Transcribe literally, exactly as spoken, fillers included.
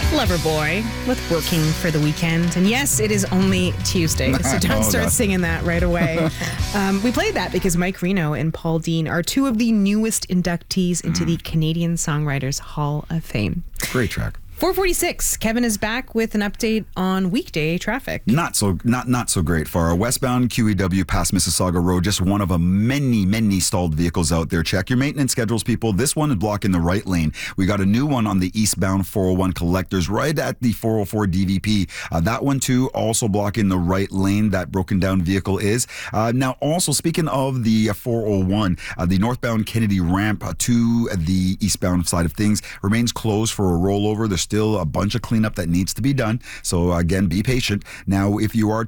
Loverboy with Working for the Weekend. And yes, it is only Tuesday, so don't Oh, start God. singing that right away. um, we played that because Mike Reno and Paul Dean are two of the newest inductees into the Canadian Songwriters Hall of Fame. Great track. four forty-six, Kevin is back with an update on weekday traffic. Not so not not so great for our westbound Q E W past Mississauga Road. Just one of a many many stalled vehicles out there. Check your maintenance schedules, people. This one is blocking the right lane. We got a new one on the eastbound four oh one collectors right at the four oh four D V P. Uh, that one too also blocking the right lane. That broken down vehicle is. Uh, now also speaking of the uh, four oh one, uh, the northbound Kennedy ramp uh, to the eastbound side of things remains closed for a rollover. There's still a bunch of cleanup that needs to be done. So again, be patient. Now, if you are